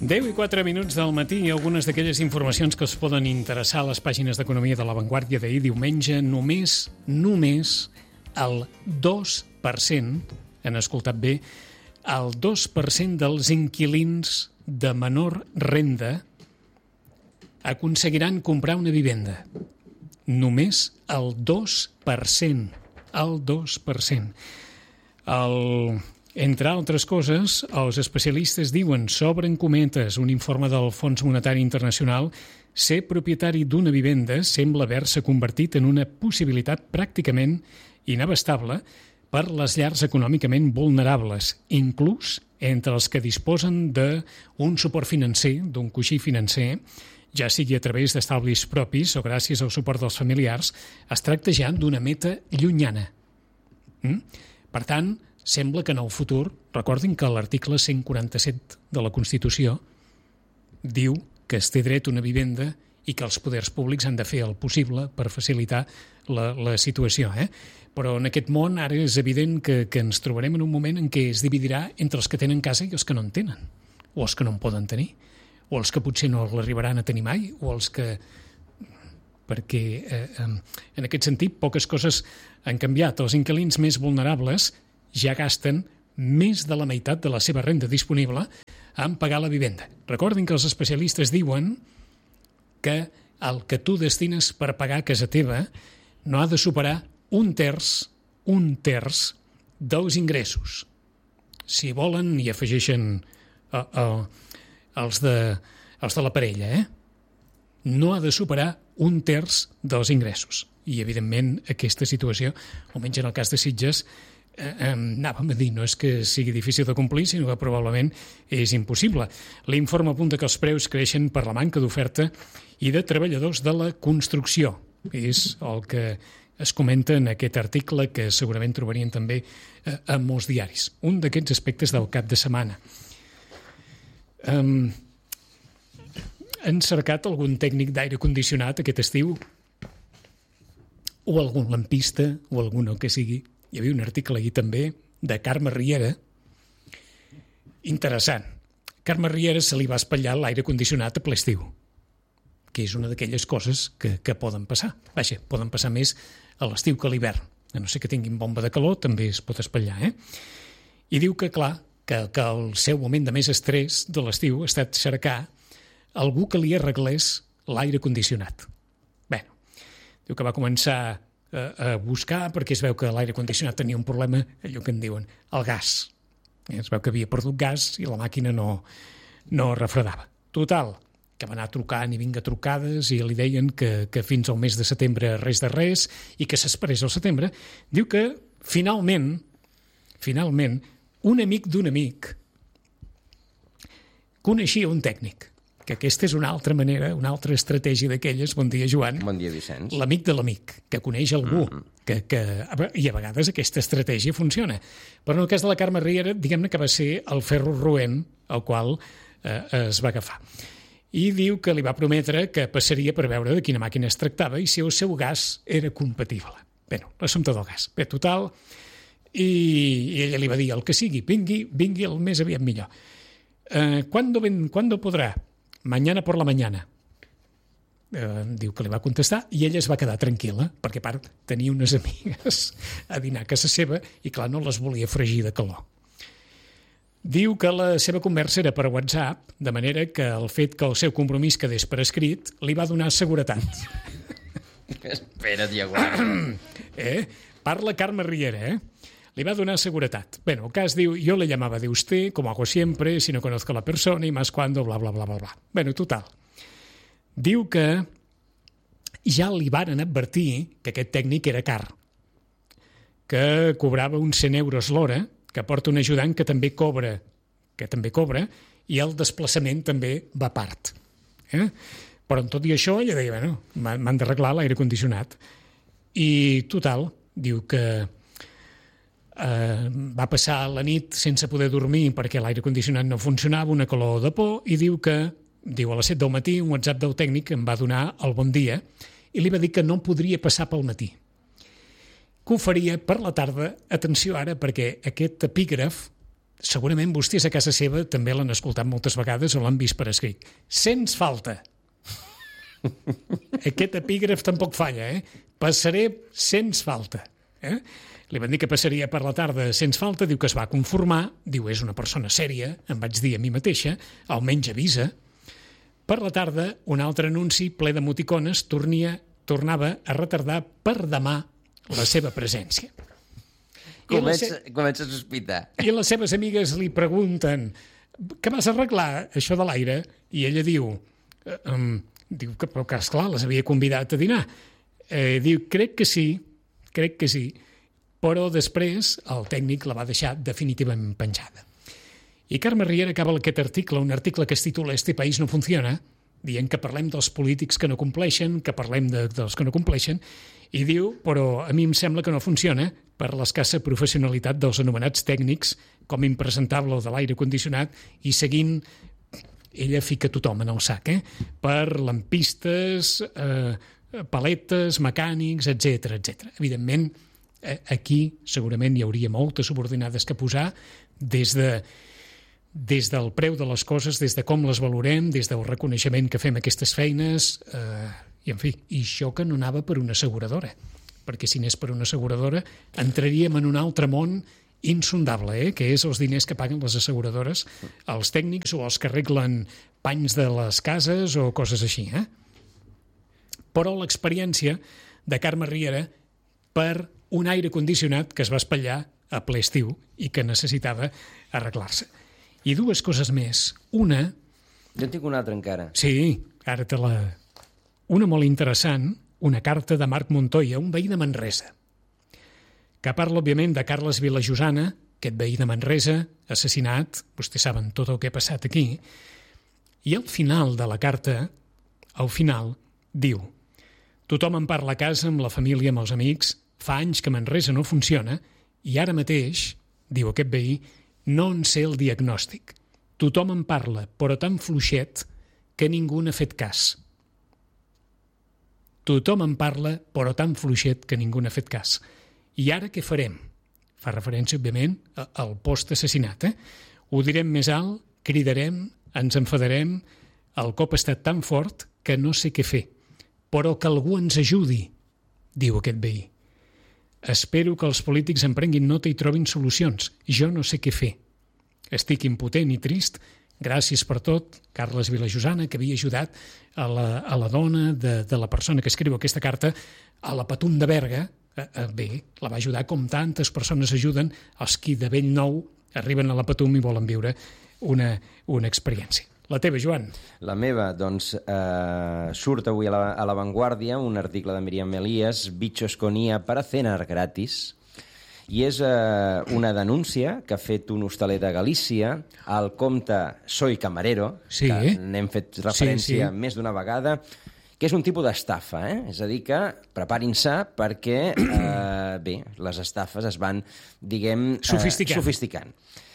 10:04 del matí i algunes d'aquelles informacions que us poden interessar a les pàgines d'Economia de La Vanguardia d'ahir diumenge. Només el 2%, han escoltat bé, el 2% dels inquilins de menor renda aconseguiran comprar una vivenda. Només el 2%. El 2%. Entre altres coses, els especialistes diuen, s'obren cometes, un informe del Fons Monetari Internacional, ser propietari d'una vivenda sembla haver-se convertit en una possibilitat pràcticament inabastable per les llars econòmicament vulnerables, inclús entre els que disposen d'un suport financer, d'un coixí financer, ja sigui a través d'estalvis propis o gràcies al suport dels familiars, es tracta ja d'una meta llunyana. Per tant, sembla que en el futur, recordin que l'article 147 de la Constitució diu que es té dret a una vivenda i que els poders públics han de fer el possible per facilitar la situació. Però en aquest món ara és evident que ens trobarem en un moment en què es dividirà entre els que tenen casa i els que no en tenen, o els que no en poden tenir, o els que potser no l'arribaran a tenir mai, o els que... perquè en aquest sentit poques coses han canviat. Els inquilins més vulnerables ja gasten més de la meitat de la seva renda disponible en pagar la vivenda. Recordin que els especialistes diuen que el que tu destines per pagar a casa teva no ha de superar un terç dels ingressos. Si volen, hi afegeixen els de la parella, no ha de superar un terç dels ingressos. I, evidentment, aquesta situació, almenys en el cas de Sitges, anàvem a dir, no és que sigui difícil de complir, sinó que probablement és impossible. L'informe apunta que els preus creixen per la manca d'oferta i de treballadors de la construcció. És el que es comenta en aquest article que segurament trobarien també a molts diaris. Un d'aquests aspectes del cap de setmana. Han cercat algun tècnic d'aire condicionat aquest estiu? O algun lampista, o algun el que sigui. Hi havia un article ahir també de Carme Riera. Interessant. Carme Riera se li va espatllar l'aire condicionat a ple estiu, que és una d'aquelles coses que poden passar. Vaja, poden passar més a l'estiu que a l'hivern. A no ser que tinguin bomba de calor, també es pot espatllar. I diu que, clar, que el seu moment de més estrès de l'estiu ha estat cercar algú que li arreglés l'aire condicionat. Bé, diu que va començar a buscar perquè es veu que l'aire condicionat tenia un problema, allò que en diuen, el gas. Es veu que havia perdut gas i la màquina no refredava. Total, que va anar trucant i vinga trucades i li deien que fins al mes de setembre res de res i que s'esperés al setembre. Diu que finalment, un amic d'un amic coneixia un tècnic, que aquesta és una altra manera, una altra estratègia d'aquelles. Bon dia, Joan. Bon dia, Vicenç. L'amic de l'amic, que coneix algú, i a vegades aquesta estratègia funciona. Però en el cas de la Carme Riera, diguem-ne que va ser el ferro roent al qual es va agafar. I diu que li va prometre que passaria per veure de quina màquina es tractava i si el seu gas era compatible. Bé, l'assumpte del gas. Bé, total, i ella li va dir el que sigui, vingui el més aviat millor. ¿Cuándo podrá? Mañana por la mañana. Diu que li va contestar i ella es va quedar tranquil·la, perquè a part tenia unes amigues a dinar a casa seva i clar, no les volia fregir de calor. Diu que la seva conversa era per WhatsApp, de manera que el fet que el seu compromís quedés per escrit li va donar seguretat. Espera't, ja guarda. Parla Carme Riera, Le va donar seguretat. Bueno, el cas diu, yo le llamaba de usted, como hago siempre, si no conozco a la persona, y más cuando, bla, bla, bla, bla, bla. Bueno, total. Diu que ja li varen advertir que aquest tècnic era car, que cobrava uns 100 euros l'hora, que porta un ajudant que també cobra, i el desplaçament també va a part. Però en tot i això, ella deia, bueno, m'han d'arreglar l'aire condicionat. I total, diu que va passar la nit sense poder dormir perquè l'aire condicionat no funcionava, una calor de por, i diu a les 7 del matí un WhatsApp del tècnic em va donar el bon dia i li va dir que no podria passar pel matí, que ho faria per la tarda. Atenció ara, perquè aquest epígraf segurament vostès a casa seva també l'han escoltat moltes vegades o l'han vist per escrit. Sens falta. Aquest epígraf tampoc falla, Passaré sens falta. Li van dir que passaria per la tarda sens falta, diu que es va conformar, diu és una persona sèria, em vaig dir a mi mateixa, almenys avisa. Per la tarda, un altre anunci ple d'emoticones tornava a retardar per demà la seva presència. Comença a sospitar. I les seves amigues li pregunten què vas arreglar, això de l'aire? I ella diu que esclar, les havia convidat a dinar. Diu, crec que sí, però després el tècnic la va deixar definitivament penjada. I Carme Riera acaba aquest article, un article que es titula Este país no funciona, dient que parlem dels polítics que no compleixen, que parlem dels que no compleixen, i diu, però a mi em sembla que no funciona per l'escassa professionalitat dels anomenats tècnics, com impresentable de l'aire condicionat, i seguint, ella fica tothom en el sac, per lampistes, paletes, mecànics, etc. Evidentment, aquí segurament hi hauria moltes subordinades que posar des del preu de les coses, des de com les valorem, des del reconeixement que fem aquestes feines, i en fi, i això que no anava per una asseguradora, perquè si anés per una asseguradora entraríem en un altre món insondable, que és els diners que paguen les asseguradores, els tècnics o els que arreglen panys de les cases o coses així. Però l'experiència de Carme Riera per un aire condicionat que es va espatllar a ple estiu i que necessitava arreglar-se. I dues coses més. Una... Jo en tinc una altra encara. Sí, ara te la... Una molt interessant, una carta de Marc Montoya, un veí de Manresa, que parla, òbviament, de Carles Vilajosana, aquest veí de Manresa, assassinat, vostès saben tot el que ha passat aquí, i al final de la carta, al final, diu: tothom en parla a casa, amb la família, amb els amics, fa anys que Manresa no funciona, i ara mateix, diu aquest veí, no en sé el diagnòstic. Tothom en parla, però tan fluixet que ningú n'ha fet cas. Tothom en parla, però tan fluixet que ningú n'ha fet cas. I ara què farem? Fa referència, òbviament, al post-assassinat. Ho direm més alt, cridarem, ens enfadarem, el cop ha estat tan fort que no sé què fer. Però que algú ens ajudi, diu aquest veí. Espero que els polítics en prenguin nota i trobin solucions. Jo no sé què fer. Estic impotent i trist. Gràcies per tot, Carles Vilajosana, que havia ajudat a la dona de la persona que escriu aquesta carta a la Patum de Berga. Bé, la va ajudar com tantes persones ajuden els qui de bell nou arriben a la Patum i volen viure una experiència. La teva, Joan? La meva, doncs, surt avui a La Vanguardia un article de Míriam Elías, Bichos con IA para cenar gratis, i és una denúncia que ha fet un hostaler de Galícia al compte Soy Camarero, sí, que n'hem fet referència sí. més d'una vegada, que és un tipus d'estafa, És a dir que preparin-se perquè, bé, les estafes es van, diguem... Sofisticant.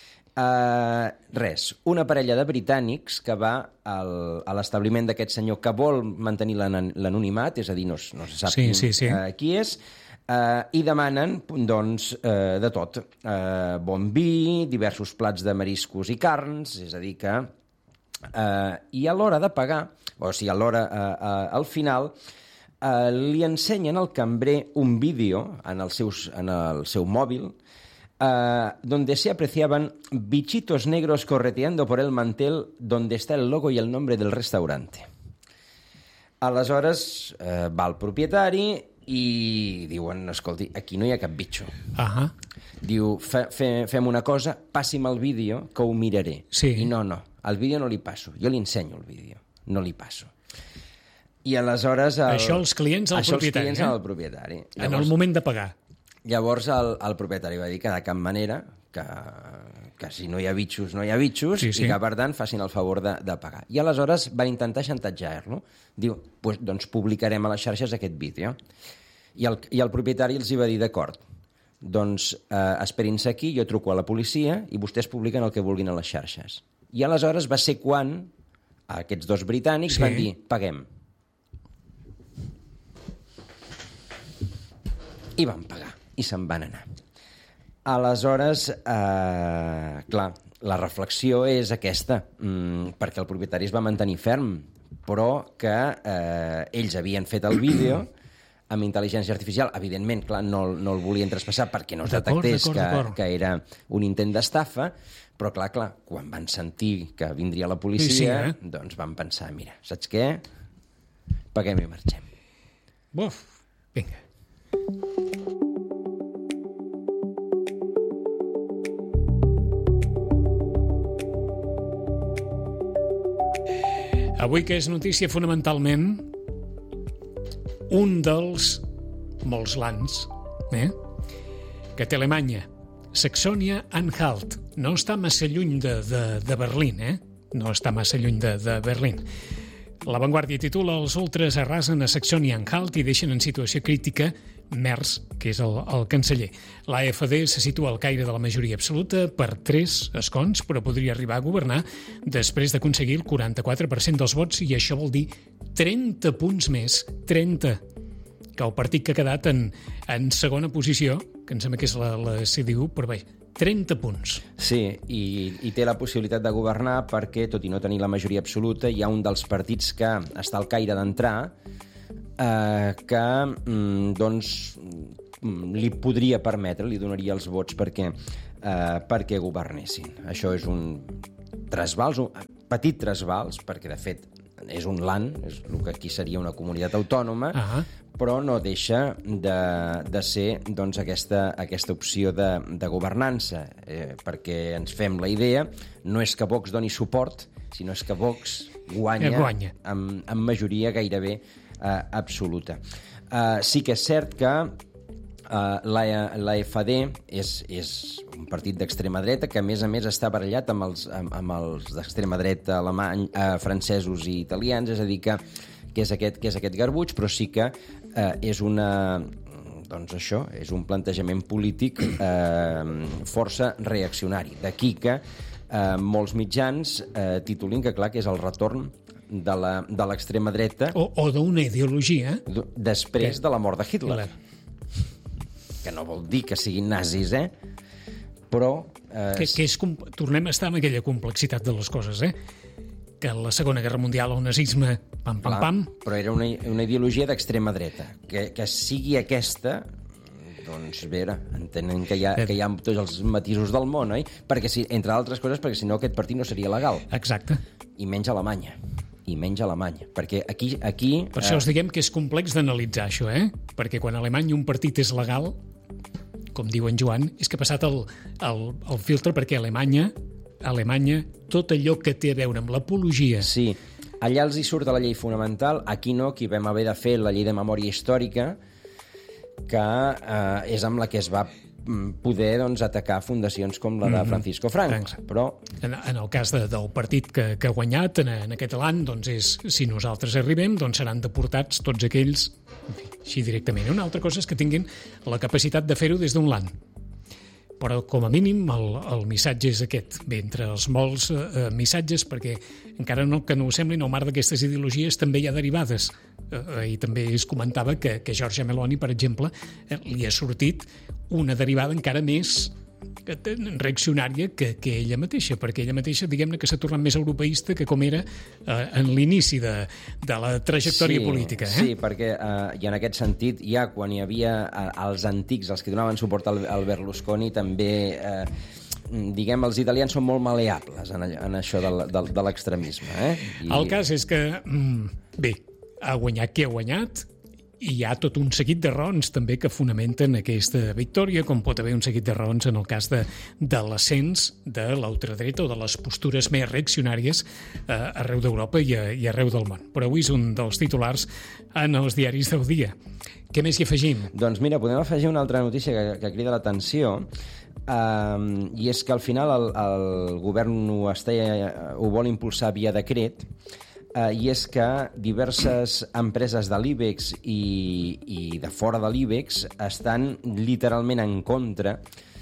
Una parella de britànics que va a l'establiment d'aquest senyor que vol mantenir l'anonimat, és a dir, no se sap qui és, i demanen, doncs, de tot. Bon vi, diversos plats de mariscos i carns, és a dir que... I a l'hora de pagar, o sigui, al final, li ensenyen al cambrer un vídeo en el seu mòbil donde se apreciaban bichitos negros correteando por el mantel donde está el logo y el nombre del restaurante. Aleshores va el propietari i diuen, escolti, aquí no hi ha cap bitxo. Diu, fem una cosa, passi'm el vídeo que ho miraré. Sí. I no, el vídeo no li passo, jo li ensenyo el vídeo, no li passo. I aleshores... Això els clients al propietari. Això els clients al propietari. Llavors, en el moment de pagar. Llavors el propietari va dir que de cap manera, que si no hi ha bitxos, no hi ha bitxos, sí. I que per tant facin el favor de pagar. I aleshores van intentar xantatjar-lo. Diu, doncs publicarem a les xarxes aquest vídeo. I el propietari els hi va dir, d'acord, doncs esperin-se aquí, jo truco a la policia i vostès publiquen el que vulguin a les xarxes. I aleshores va ser quan aquests dos britànics van dir, paguem. I van pagar, i se'n van anar. Aleshores, clar, la reflexió és aquesta, perquè el propietari es va mantenir ferm, però que ells havien fet el vídeo amb intel·ligència artificial. Evidentment, clar, no el volien traspassar perquè no es detectés que era un intent d'estafa, però clar, quan van sentir que vindria la policia, doncs van pensar, mira, saps què? Paguem i marxem. Buf, vinga. Avui que és notícia fonamentalment un dels molts lands que té Alemanya, Saxònia-Anhalt. No està massa lluny de Berlín, no està massa lluny de Berlín. La Vanguardia titula Els ultres arrasen a Saxònia-Anhalt i deixen en situació crítica Merz, que és el canceller. L'AfD se situa al caire de la majoria absoluta per 3 escons, però podria arribar a governar després d'aconseguir el 44% dels vots, i això vol dir 30 punts més, 30, que el partit que ha quedat en segona posició, que em sembla que és la CDU, però bé, 30 punts. Sí, i té la possibilitat de governar perquè, tot i no tenir la majoria absoluta, hi ha un dels partits que està al caire d'entrar, que doncs li podria permetre, li donaria els vots perquè governessin. Això és un trasbals, un petit trasbals, perquè de fet és un land, és el que aquí seria una comunitat autònoma, però no deixa de ser doncs, aquesta opció de governança, perquè ens fem la idea, no és que Vox doni suport, sinó és que Vox guanya. Amb majoria gairebé absoluta. Sí que és cert que l'AfD és un partit d'extrema dreta que, a més està barallat amb els d'extrema dreta francesos i italians, és a dir, que és aquest garbuix, però sí que és doncs això, és un plantejament polític força reaccionari. D'aquí que molts mitjans titulin que, clar, que és el retorn de l'extrema dreta o d'una ideologia després de la mort de Hitler. Que no vol dir que siguin nazis, però... tornem a estar amb aquella complexitat de les coses, que en la Segona Guerra Mundial el nazisme, pam. Però era una ideologia d'extrema dreta. Que sigui aquesta, doncs bé, entenen que hi ha tots els matisos del món, oi? Perquè, entre altres coses, perquè si no aquest partit no seria legal. Exacte. I menys a Alemanya, perquè aquí... Per això us diguem que és complex d'analitzar això, perquè quan a Alemanya un partit és legal, com diu en Joan, és que ha passat el filtre, perquè a Alemanya tot allò que té a veure amb l'apologia... Sí, allà els hi surt de la llei fonamental, aquí no, aquí vam haver de fer la llei de memòria històrica, que és amb la que es va poder atacar fundacions com la de Francisco Franco. Però... En el cas del partit que ha guanyat en aquest land, doncs és, si nosaltres arribem, doncs seran deportats tots aquells, així directament. Una altra cosa és que tinguin la capacitat de fer-ho des d'un land. Però, com a mínim, el missatge és aquest. Bé, entre els molts missatges, perquè encara que no ho semblin, al marc d'aquestes ideologies també hi ha derivades. I també es comentava que Giorgia Meloni, per exemple, li ha sortit una derivada encara més reaccionària que ella mateixa, perquè ella mateixa, diguem-ne, que s'ha tornat més europeista que com era en l'inici de la trajectòria política. Sí, perquè i en aquest sentit, ja quan hi havia els antics, els que donaven suport al Berlusconi, també... diguem, els italians són molt maleables en això de l'extremisme. El cas és que, bé, ha guanyat qui ha guanyat, i hi ha tot un seguit de raons també que fonamenten aquesta victòria, com pot haver un seguit de raons en el cas de l'ascens de l'ultradreta o de les postures més reaccionàries arreu d'Europa i arreu del món. Però avui és un dels titulars en els diaris del dia. Què més hi afegim? Doncs mira, podem afegir una altra notícia que crida l'atenció, i és que al final el govern ho vol impulsar via decret, i és que diverses empreses de l'IBEX i de fora de l'IBEX estan literalment en contra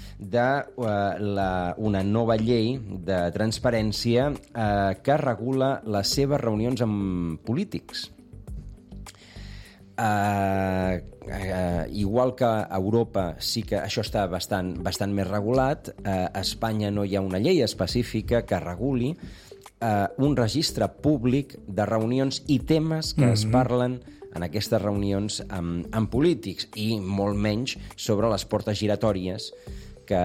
d'una nova llei de transparència que regula les seves reunions amb polítics. Igual que a Europa sí que això està bastant més regulat, a Espanya no hi ha una llei específica que reguli un registre públic de reunions i temes que es parlen en aquestes reunions amb polítics, i molt menys sobre les portes giratòries que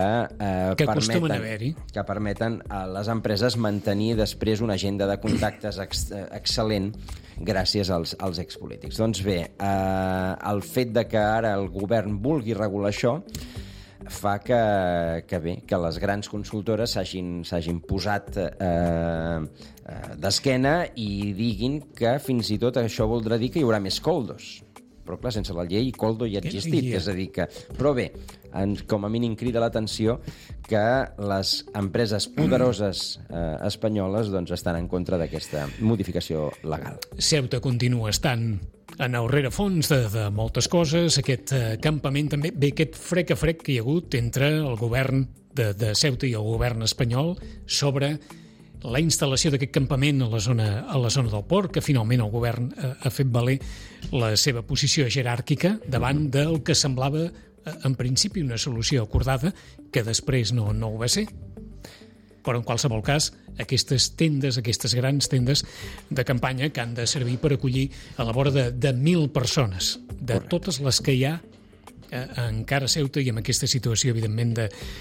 permeten a les empreses mantenir després una agenda de contactes excel·lent gràcies als expolítics. Doncs bé, el fet de que ara el govern vulgui regular això fa que les grans consultores s'hagin posat d'esquena i diguin que fins i tot això voldrà dir que hi haurà més coldos. Però, clar, sense la llei, coldo ja ha existit. És a dir que... Però bé, com a mínim crida l'atenció que les empreses poderoses espanyoles estan en contra d'aquesta modificació legal. Ceuta continua estant en el rerefons de moltes coses. Aquest campament també... Bé, aquest frec a frec que hi ha hagut entre el govern de Ceuta i el govern espanyol sobre la instal·lació d'aquest campament a la zona del port, que finalment el govern ha fet valer la seva posició jeràrquica davant del que semblava en principi una solució acordada, que després no ho va ser. Però en qualsevol cas, aquestes grans tendes de campanya que han de servir per acollir a la vora de 1.000 persones, de totes les que hi ha encara a Ceuta, i amb aquesta situació, evidentment,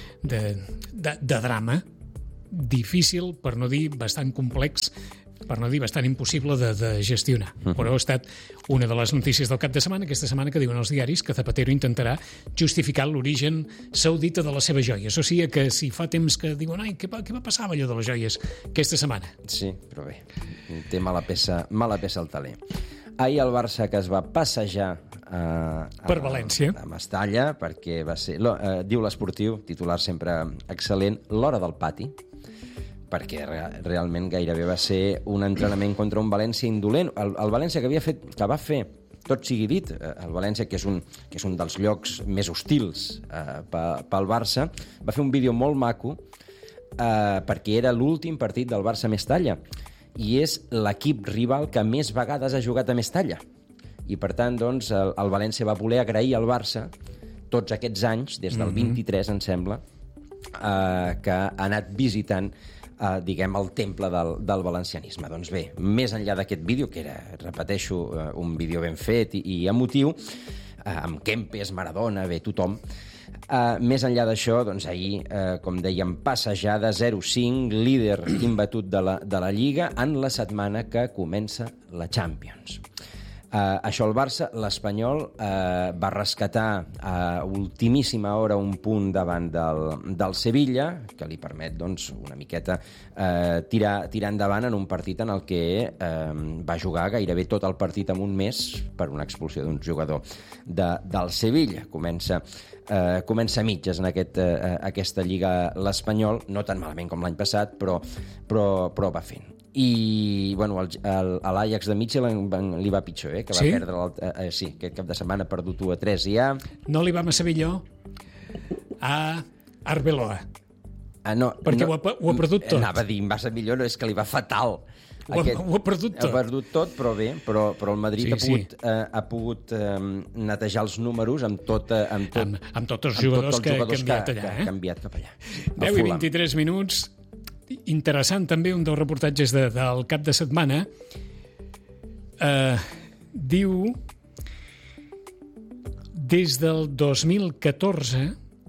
de drama, difícil, per no dir bastant complex, per no dir bastant impossible de gestionar. Però ha estat una de les notícies del cap de setmana, aquesta setmana, que diuen els diaris que Zapatero intentarà justificar l'origen saudita de les seves joies. O sigui que si fa temps que diuen què va passar amb allò de les joies aquesta setmana? Sí, però bé, té mala peça al taler. Ahir el Barça, que es va passejar per València, a Mestalla, perquè va ser, diu l'Esportiu, titular sempre excel·lent, l'hora del pati, perquè realment gairebé va ser un entrenament contra un València indolent. El València que va fer, tot sigui dit, el València, que és un dels llocs més hostils pel Barça, va fer un vídeo molt maco perquè era l'últim partit del Barça a Mestalla, i és l'equip rival que més vegades ha jugat a Mestalla. I, per tant, doncs, el València va voler agrair al Barça tots aquests anys, des del 23, em sembla, que ha anat visitant el temple del valencianisme. Doncs bé, més enllà d'aquest vídeo, que era, repeteixo, un vídeo ben fet i emotiu, amb Kempes, Maradona, tothom, més enllà d'això, doncs ahir, com dèiem, passejada 0-5, líder imbatut de la Lliga en la setmana que comença la Champions. Això el Barça, l'Espanyol va rescatar a ultimíssima hora un punt davant del Sevilla, que li permet una miqueta tirar endavant en un partit en el que va jugar gairebé tot el partit en un mes per una expulsió d'un jugador del Sevilla. Comença a mitges en aquesta Lliga l'Espanyol, no tan malament com l'any passat, però va fent. I l'Ajax de Mitchell li va pitjor, que va perdre aquest cap de setmana, ha perdut 1-3 ja. No li va massa millor a Arbeloa, perquè ho ha perdut tot. Anava a dir, massa millor, no, és que li va fatal. Ho ha perdut tot. Ha perdut tot, però bé, però el Madrid ha pogut netejar els números amb tots els jugadors que ha canviat allà. Ha canviat cap allà. 10 i 23 minuts. Interessant també un dels reportatges del cap de setmana. Diu, des del 2014,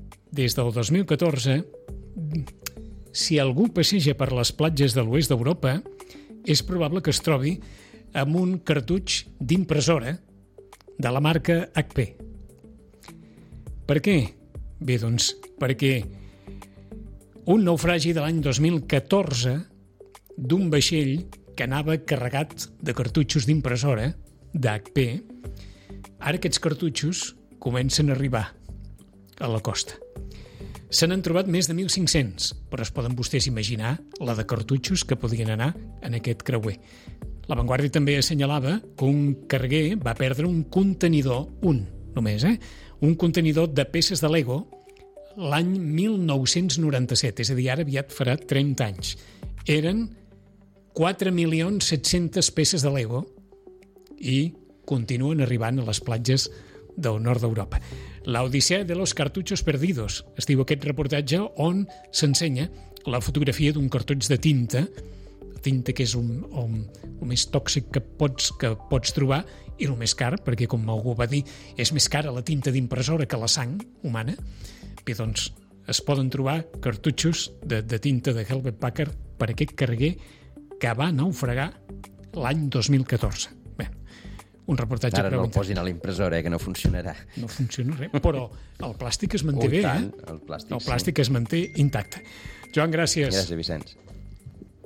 si algú passeja per les platges de l'oest d'Europa, és probable que es trobi amb un cartutx d'impressora de la marca HP. Per què? Bé, doncs, perquè un naufragi de l'any 2014 d'un vaixell que anava carregat de cartutxos d'impressora d'HP, ara aquests cartutxos comencen a arribar a la costa. Se n'han trobat més de 1.500, però es poden vostès imaginar la de cartutxos que podien anar en aquest creuer. La Vanguardia també assenyalava que un carguer va perdre un contenidor, un contenidor de peces de Lego l'any 1997, és a dir, ara aviat farà 30 anys. Eren 4.700.000 peces de Lego i continuen arribant a les platges del nord d'Europa. La Odissea de los cartuchos perdidos es diu aquest reportatge, on s'ensenya la fotografia d'un cartutx de tinta que és el més tòxic que pots trobar, i el més car, perquè, com algú va dir, és més cara la tinta d'impressora que la sang humana. Bé, doncs, es poden trobar cartutxos de tinta de Hewlett Packard per aquest carguer que va naufragar l'any 2014. Bé, un reportatge... Ara no el posin a la impressora, que no funcionarà. No funciona res, però el plàstic es manté bé, tant, el plàstic es manté intacte. Joan, gràcies. Gràcies, Vicenç.